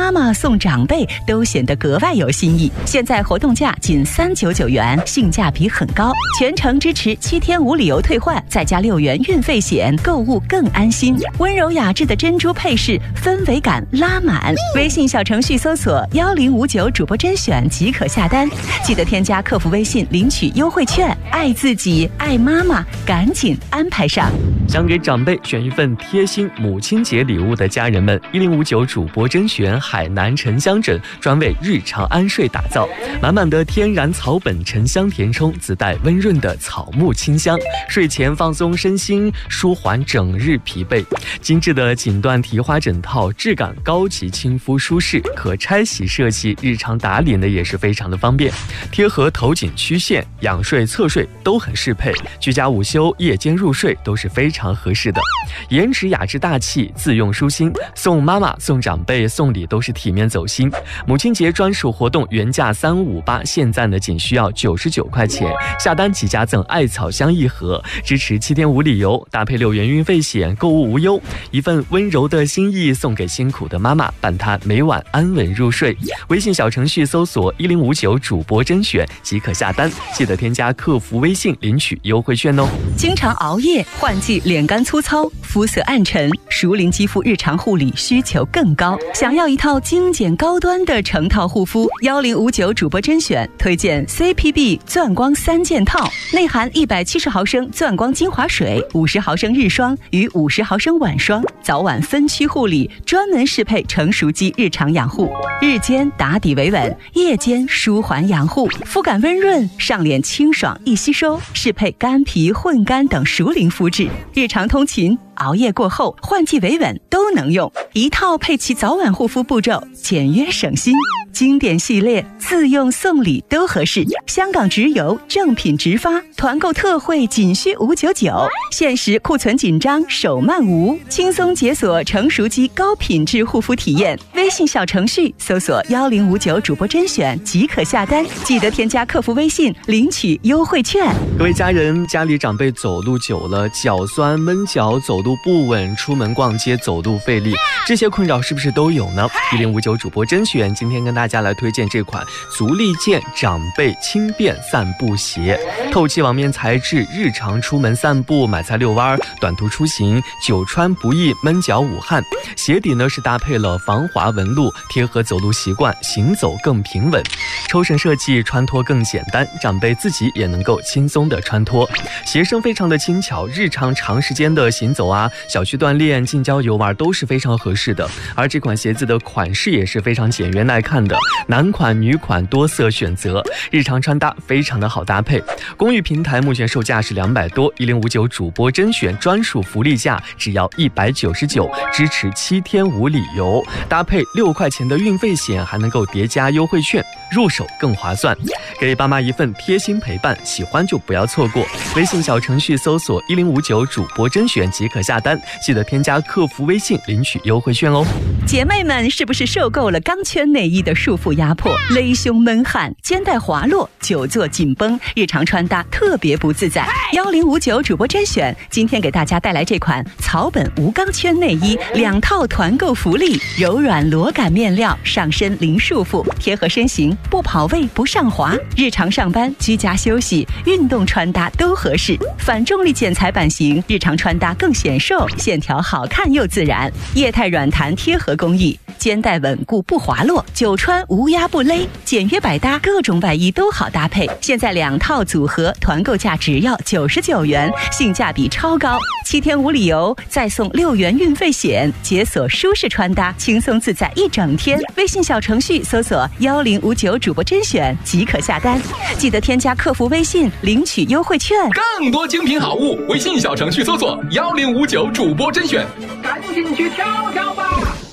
妈妈送长辈都显得格外有新意。现在活动价仅399元，性价比很高，全程支持7天无理由退换，再加6元运费险，购物更安心。温柔雅致的珍珠配饰，氛围感拉满。微信小程序搜索1059主播甄选即可下单，记得添加客服微信领取优惠券。爱自己，爱妈妈，赶紧安排上。 想给长辈选一份贴心母亲节礼物的家人们，1059主播甄选海南沉香枕专为日常安睡打造，满满的天然草本沉香填充，自带温润的草木清香，睡前放松身心，舒缓整日疲惫。精致的锦缎提花枕套，质感高级亲肤舒适，可拆洗设计，日常打理呢也是非常的方便，贴合头颈曲线，仰睡侧睡都很适配，居家午休夜间入睡都是非常合适的。颜值雅致大气，自用舒心，送妈妈送长辈送礼都是体面走心。母亲节专属活动原价358，现在呢仅需要99块钱，下单即加赠艾草香1盒，支持7天无理由，搭配6元运费险，购物无忧。一份温柔的心意送给辛苦的妈妈，伴她每晚安稳入睡。微信小程序搜索1059主播甄选即可下单，记得添加客服微信领取优惠券哦。 经常熬夜、换季脸干粗糙、肤色暗沉，熟龄肌肤日常护理需求更高，想要一套精简高端的成套护肤，1059主播甄选推荐 CPB 钻光3件套，内含170毫升钻光精华水、50毫升日霜与50毫升晚霜，早晚分区护理，专门适配成熟肌日常养护，日间打底维稳，夜间舒缓养护，肤感温润，上脸清爽易吸收，适配干皮、混干等熟龄肤质，日常通勤、熬夜过后、换季维稳都能用，一套配齐早晚护肤步骤，简约省心。经典系列自用送礼都合适，香港直邮，正品直发，团购特惠仅需599，限时库存紧张，手慢无，轻松解锁成熟肌高品质护肤体验。微信小程序搜索1059主播甄选即可下单，记得添加客服微信领取优惠券。 各位家人，家里长辈走路久了，脚酸闷脚，走路不稳，出门逛街走路费力，这些困扰是不是都有呢？1059主播甄选今天跟大家来推荐这款足力健长辈轻便散步鞋，透气网面材质，日常出门散步、买菜遛弯、短途出行久穿不易，闷脚捂汗。鞋底呢是搭配了防滑纹路，贴合走路习惯，行走更平稳。抽绳设计，穿脱更简单，长辈自己也能够轻松的穿脱。鞋身非常的轻巧，日常长时间的行走啊、小区锻炼、近郊游玩都是非常合适的。而这款鞋子的款式也是非常简约耐看的，男款、女款多色选择，日常穿搭非常的好搭配。公寓平台目前售价是200多，1059主播甄选专属福利价只要199，支持7天无理由，搭配6块钱的运费险，还能够叠加优惠券，入手更划算。给爸妈一份贴心陪伴，喜欢就不要错过。微信小程序搜索1059主播甄选即可下单，记得添加客服微信领取优惠券哦。 姐妹们是不是受够了钢圈内衣的束缚压迫，勒胸闷汗，肩带滑落，久坐紧绷，日常穿搭特别不自在？1059主播甄选今天给大家带来这款草本无钢圈内衣2套团购福利，柔软裸感面料，上身零束缚，贴合身形，不跑位不上滑，日常上班、居家休息、运动穿搭都合适。反重力剪裁版型，日常穿搭更显瘦，线条好看又自然。液态软弹贴合工艺，肩带稳固不滑落，久穿无压不勒，简约百搭，各种外衣都好搭配。现在2套组合团购价只要99元，性价比超高。7天无理由，再送6元运费险，解锁舒适穿搭，轻松自在一整天。微信小程序搜索1059主播甄选即可下单，记得添加客服微信领取优惠券。 更多精品好物，微信小程序搜索1059主播甄选，赶紧去挑挑吧。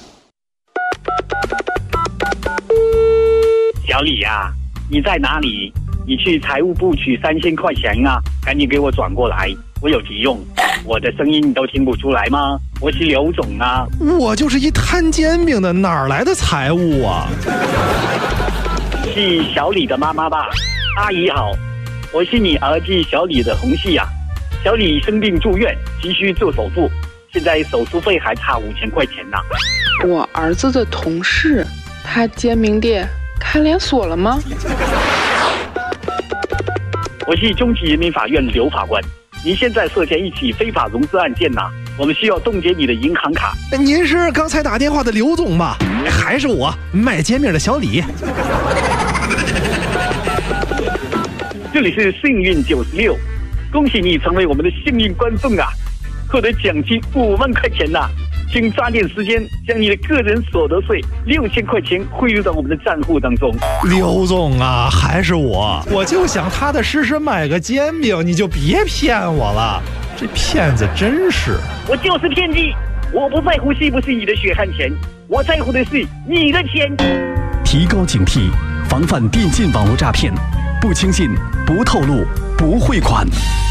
小李呀，你在哪里？你去财务部取3000块钱啊，赶紧给我转过来，我有急用。我的声音你都听不出来吗？我是刘总啊。 我就是一摊煎饼的，哪来的财务啊？ 是小李的妈妈吧？阿姨好，我是你儿子小李的同事啊。小李生病住院，急需做手术，现在手术费还差5000块钱呢。 我儿子的同事， 他煎饼店开连锁了吗？ 我是中级人民法院刘法官，您现在涉嫌一起非法融资案件呐，我们需要冻结你的银行卡。 您是刚才打电话的刘总吧？还是我卖煎饼的小李？ 这里是幸运96，恭喜你成为我们的幸运观众啊，获得奖金5万块钱呐！请抓紧时间将你的个人所得税6000块钱汇入到我们的账户当中。 刘总啊，还是我就想踏踏实实买个煎饼，你就别骗我了，这骗子真是！ 我就是骗子，我不在乎是不是你的血汗钱，我在乎的是你的钱。 提高警惕，防范电信网络诈骗，不轻信，不透露，不汇款。